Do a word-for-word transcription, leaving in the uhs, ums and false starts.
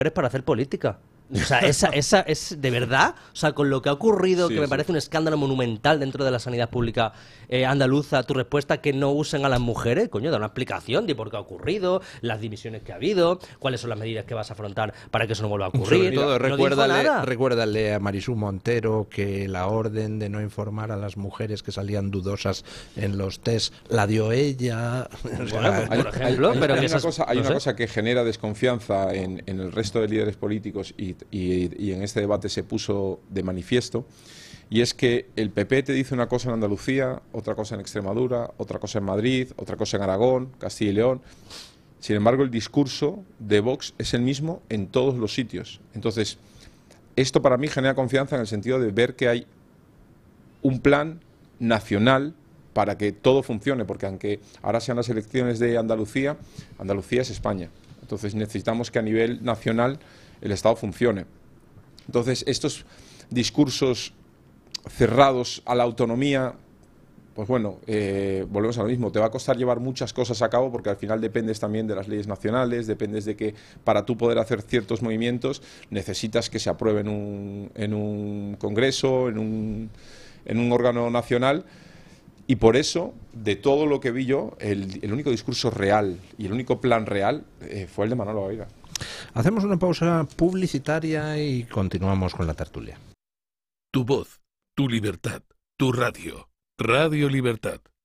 para hacer política. O sea, esa, esa es de verdad, o sea, con lo que ha ocurrido, Sí, que me sí. parece un escándalo monumental dentro de la sanidad pública eh, andaluza, tu respuesta que no usen a las mujeres, coño, da una explicación de por qué ha ocurrido, las dimisiones que ha habido, cuáles son las medidas que vas a afrontar para que eso no vuelva a ocurrir. Sobre todo, no dijo recuérdale, nada. recuérdale a Marisú Montero que la orden de no informar a las mujeres que salían dudosas en los test la dio ella. O sea, Bueno, Hay, por ejemplo, hay- hay pero que una, esas- cosa, hay no una sé. cosa que genera desconfianza en, en el resto de líderes políticos y, y- y en este debate se puso de manifiesto, y es que el P P te dice una cosa en Andalucía, otra cosa en Extremadura, otra cosa en Madrid, otra cosa en Aragón, Castilla y León. Sin embargo, el discurso de Vox es el mismo en todos los sitios. Entonces, esto para mí genera confianza en el sentido de ver que hay un plan nacional para que todo funcione, porque aunque ahora sean las elecciones de Andalucía, Andalucía es España. Entonces necesitamos que a nivel nacional el Estado funcione. Entonces estos discursos cerrados a la autonomía, pues bueno, eh, volvemos a lo mismo, te va a costar llevar muchas cosas a cabo porque al final dependes también de las leyes nacionales, dependes de que para tú poder hacer ciertos movimientos necesitas que se apruebe en un, en un congreso, en un, en un órgano nacional. Y por eso, de todo lo que vi yo, el, el único discurso real y el único plan real eh, fue el de Manolo Gaviria. hacemos una pausa publicitaria y continuamos con la tertulia. Tu voz, tu libertad, tu radio. Radio Libertad.